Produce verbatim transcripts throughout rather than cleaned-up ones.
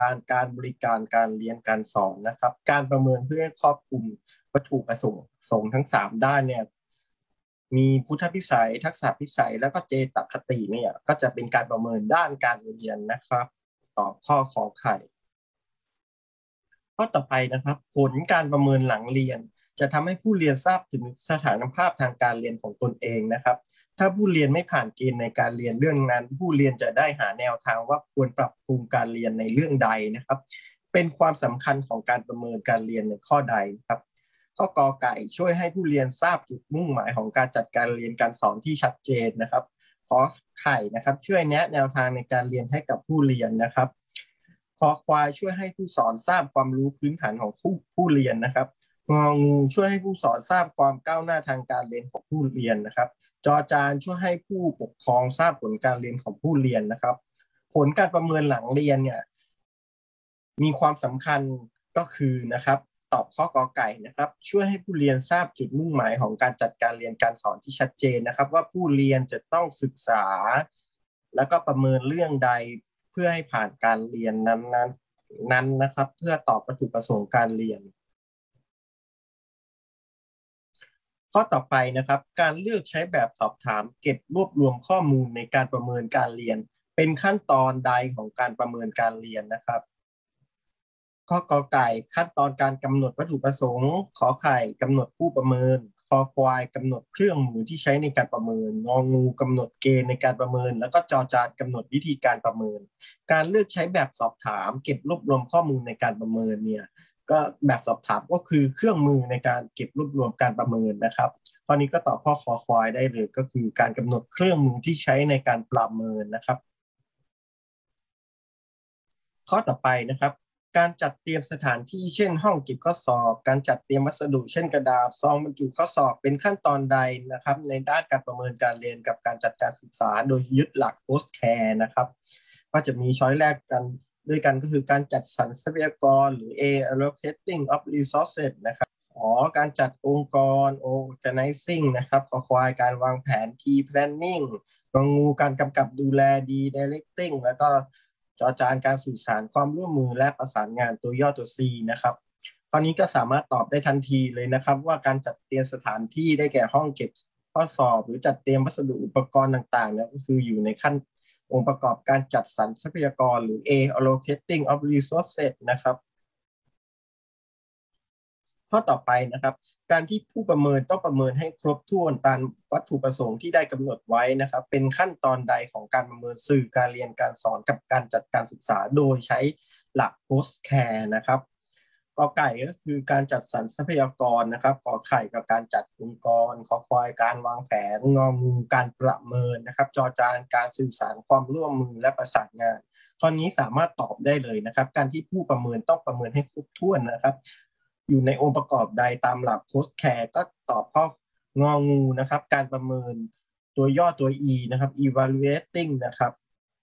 การการบริการการเรียนการสอนนะครับการประเมินเพื่อให้ครอบคลุมวัตถุประสงค์สงทั้งสามด้านเนี่ยมีพุทธพิสัยทักษะพิสัยแล้วก็เจตคติเนี่ยก็จะเป็นการประเมินด้านการเรียนนะครับตอบข้อขอไข่ข้อต่อไปนะครับผลการประเมินหลังเรียนจะทำให้ผู้เรียนทราบถึงสถานภาพทางการเรียนของตนเองนะครับถ้าผู้เรียนไม่ผ่านเกณฑ์ในการเรียนเรื่องนั้นผู้เรียนจะได้หาแนวทางว่าควรปรับปรุงการเรียนในเรื่องใดนะครับเป็นความสำคัญของการประเมินการเรียนในข้อใดครับข้อกอไก่ช่วยให้ผู้เรียนทราบจุดมุ่งหมายของการจัดการเรียนการสอนที่ชัดเจนนะครับขอไข่นะครับช่วยแนะแนวทางในการเรียนให้กับผู้เรียนนะครับคอควายช่วยให้ผู้สอนทราบความรู้พื้นฐานของผู้ผู้เรียนนะครับงองูช่วยให้ผู้สอนทราบความก้าวหน้าทางการเรียนของผู้เรียนนะครับจอจานช่วยให้ผู้ปกครองทราบผลการเรียนของผู้เรียนนะครับผลการประเมินหลังเรียนเนี่ยมีความสำคัญก็คือนะครับตอบข้อกอไก่นะครับช่วยให้ผู้เรียนทราบจุดมุ่งหมายของการจัดการเรียนการสอนที่ชัดเจนนะครับว่าผู้เรียนจะต้องศึกษาแล้วก็ประเมินเรื่องใดเพื่อให้ผ่านการเรียนนั้นนั้นนั้นนะครับเพื่อตอบวัตถุประสงค์การเรียนข้อต่อไปนะครับการเลือกใช้แบบสอบถามเก็บรวบรวมข้อมูลในการประเมินการเรียนเป็นขั้นตอนใดของการประเมินการเรียนนะครับข้อกอไก่ขั้นตอนการกำหนดวัตถุประสงค์ขอไข่กำหนดผู้ประเมินคอควายกำหนดเครื่องมือที่ใช้ในการประเมินงองูกำหนดเกณฑ์ในการประเมินแล้วก็จอจานกำหนดวิธีการประเมินการเลือกใช้แบบสอบถามเก็บรวบรวมข้อมูลในการประเมินเนี่ยก็แบบสอบถามก็คือเครื่องมือในการเก็บรวบรวมการประเมินนะครับข้อนี้ก็ตอบข้อคอควายได้เลยก็คือการกำหนดเครื่องมือที่ใช้ในการประเมินนะครับข้อต่อไปนะครับการจัดเตรียมสถานที่เช่นห้องเก็บข้อสอบการจัดเตรียมวัสดุเช่นกระดาษซองบรรจุข้อสอบเป็นขั้นตอนใดนะครับในด้านการประเมินการเรียนกับการจัดการศึกษาโดยยึดหลัก post care นะครับก็จะมีช้อยแรกกันด้วยกันก็คือการจัดสรรทรัพยากรหรือ A allocating of resources นะครับอ๋อการจัดองค์กร organizing นะครับขอควายการวางแผน P planning งองูการกำกับดูแล D directing แล้วก็จอจานการสื่อสารความร่วมมือและประสานงานตัวย่อตัว C นะครับข้อนี้ก็สามารถตอบได้ทันทีเลยนะครับว่าการจัดเตรียมสถานที่ได้แก่ห้องเก็บข้อสอบหรือจัดเตรียมวัสดุอุปกรณ์ต่างๆเนี่ยก็คืออยู่ในขั้นองค์ประกอบการจัดสรรทรัพยากรหรือ A allocating of resources นะครับข้อต่อไปนะครับการที่ผู้ประเมินต้องประเมินให้ครบถ้วนตามวัตถุประสงค์ที่ได้กำหนดไว้นะครับเป็นขั้นตอนใดของการประเมินสื่อการเรียนการสอนกับการจัดการศึกษาโดยใช้หลัก post care นะครับกอไก่ก็คือการจัดสรรทรัพยากรนะครับขอไข่กับการจัดองค์กรขอควายการวางแผนงองูการประเมินนะครับจอจานการสื่อสารความร่วมมือและประสานงานข้อนี้สามารถตอบได้เลยนะครับการที่ผู้ประเมินต้องประเมินให้ครบถ้วนนะครับอยู่ในองค์ประกอบใดตามหลัก post care ก็ตอบข้ององูนะครับการประเมินตัวย่อตัว E นะครับ evaluating นะครับ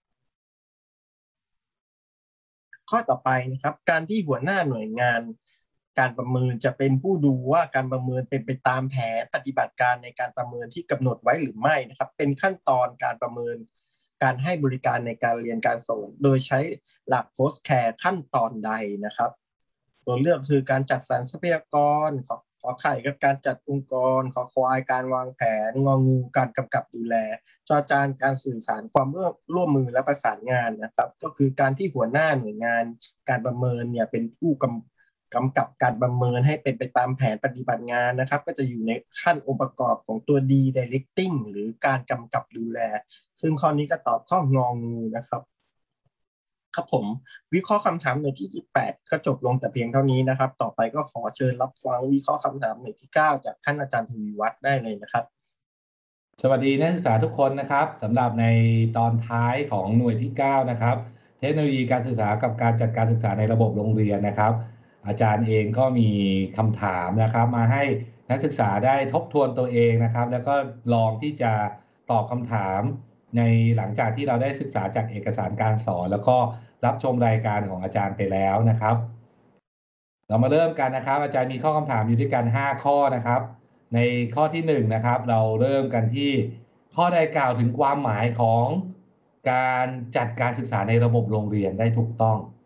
ข้อต่อไปนะครับการที่หัวหน้าหน่วยงานการประเมินจะเป็นผู้ดูว่าการประเมินเป็นไปตามแผนปฏิบัติการในการประเมินที่กำหนดไว้หรือไม่นะครับเป็นขั้นตอนการประเมินการให้บริการในการเรียนการสอนโดยใช้หลัก post care ขั้นตอนใดนะครับตัวเลือกคือการจัดสรรทรัพยากรขอขอไข่กับการจัดองค์กรขอควายการวางแผนงองูการกำกับดูแลจอจานการสื่อสารความร่วมมือและประสานงานนะครับก็คือการที่หัวหน้าหน่วยงานการประเมินเนี่ยเป็นผู้กำกำกับการประเมินให้เป็นไปตามแผนปฏิบัติงานนะครับก็จะอยู่ในขั้นองค์ประกอบของตัว D directing หรือการกำกับดูแลซึ่งข้อนี้ก็ตอบข้ององูนะครับครับผมวิเคราะห์คำถามหน่วยที่ยี่สิบแปดก็จบลงแต่เพียงเท่านี้นะครับต่อไปก็ขอเชิญรับฟังวิเคราะห์คำถามหน่วยที่เก้าจากท่านอาจารย์ทวีวัฒน์ได้เลยนะครับสวัสดีนักศึกษาทุกคนนะครับสำหรับในตอนท้ายของหน่วยที่เก้านะครับเทคโนโลยีการศึกษากับการจัดการศึกษาในระบบโรงเรียนนะครับอาจารย์เองก็มีคำถามนะครับมาให้นักศึกษาได้ทบทวนตัวเองนะครับแล้วก็ลองที่จะตอบคำถามในหลังจากที่เราได้ศึกษาจากเอกสารการสอนแล้วก็รับชมรายการของอาจารย์ไปแล้วนะครับเรามาเริ่มกันนะครับอาจารย์มีข้อคำถามอยู่ด้วยกันห้าข้อนะครับในข้อที่หนึ่งนะครับเราเริ่มกันที่ข้อใดกล่าวถึงความหมายของการจัดการศึกษาในระบบโรงเรียนได้ถูกต้อง